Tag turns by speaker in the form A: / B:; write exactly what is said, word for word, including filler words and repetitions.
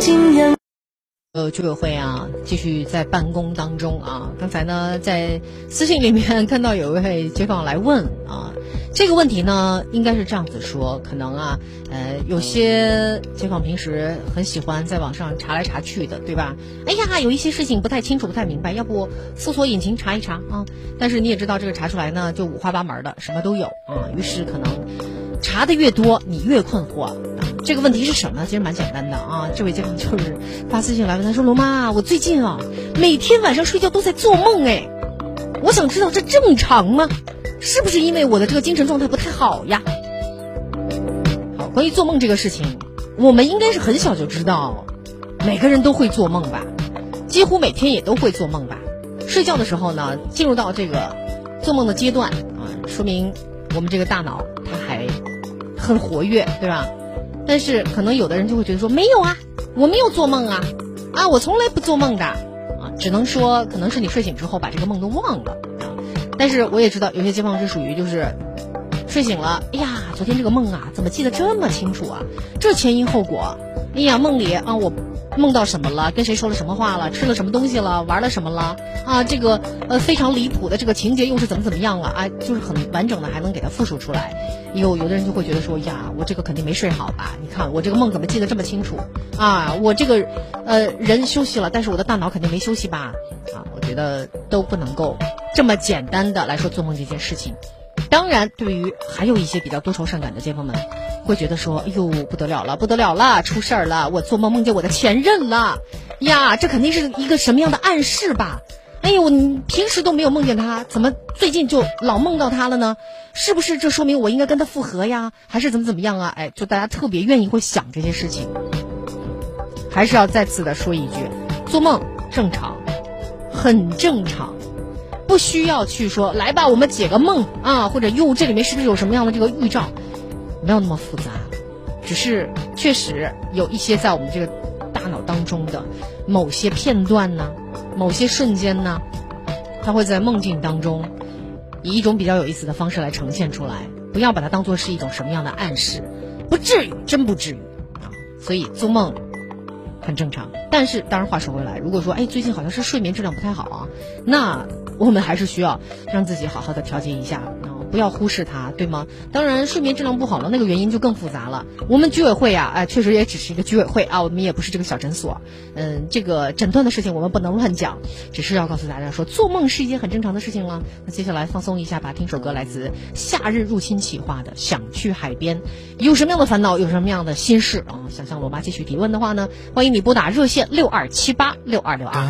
A: 景阳。
B: 呃，居委会啊，继续在办公当中啊。刚才呢，在私信里面看到有一位街坊来问啊，这个问题呢，应该是这样子说，可能啊，呃，有些街坊平时很喜欢在网上查来查去的，对吧？哎呀，有一些事情不太清楚、不太明白，要不搜索引擎查一查啊？但是你也知道，这个查出来呢，就五花八门的，什么都有啊。于是可能查的越多，你越困惑。啊这个问题是什么？其实蛮简单的啊。这位街坊就是发私信来问，他说：“罗妈，我最近啊，每天晚上睡觉都在做梦，哎，我想知道这正常吗？是不是因为我的这个精神状态不太好呀？”好，关于做梦这个事情，我们应该是很小就知道，每个人都会做梦吧，几乎每天也都会做梦吧。睡觉的时候呢，进入到这个做梦的阶段啊，说明我们这个大脑它还很活跃，对吧？但是可能有的人就会觉得说，没有啊，我没有做梦啊，啊，我从来不做梦的啊，只能说可能是你睡醒之后把这个梦都忘了啊。但是我也知道有些街坊是属于就是睡醒了，哎呀，昨天这个梦啊，怎么记得这么清楚啊？这前因后果，哎呀，梦里啊我梦到什么了，跟谁说了什么话了，吃了什么东西了，玩了什么了啊？这个呃非常离谱的这个情节又是怎么怎么样了啊？就是很完整的还能给它复述出来。有有的人就会觉得说呀，我这个肯定没睡好吧？你看我这个梦怎么记得这么清楚啊？我这个呃人休息了，但是我的大脑肯定没休息吧？啊，我觉得都不能够这么简单的来说做梦这件事情。当然，对于还有一些比较多愁善感的街坊们，会觉得说，哎呦，不得了了，不得了了，出事儿了！我做梦梦见我的前任了，呀，这肯定是一个什么样的暗示吧？哎呦，你平时都没有梦见他，怎么最近就老梦到他了呢？是不是这说明我应该跟他复合呀？还是怎么怎么样啊？哎，就大家特别愿意会想这些事情。还是要再次的说一句，做梦正常，很正常。不需要去说来吧，我们解个梦啊，或者哟，这里面是不是有什么样的这个预兆？没有那么复杂，只是确实有一些在我们这个大脑当中的某些片段呢，某些瞬间呢，它会在梦境当中以一种比较有意思的方式来呈现出来。不要把它当作是一种什么样的暗示，不至于，真不至于啊。所以做梦很正常。但是当然话说回来，如果说哎最近好像是睡眠质量不太好啊，那我们还是需要让自己好好的调节一下啊，不要忽视它，对吗？当然睡眠质量不好了，那个原因就更复杂了。我们居委会啊，哎，确实也只是一个居委会啊，我们也不是这个小诊所。嗯，这个诊断的事情我们不能乱讲，只是要告诉大家说，做梦是一件很正常的事情了。那接下来放松一下吧，听首歌，来自夏日入侵企划的《想去海边》。有什么样的烦恼，有什么样的心事啊？想向罗妈继续提问的话呢，欢迎你拨打热线六二七八六二六二。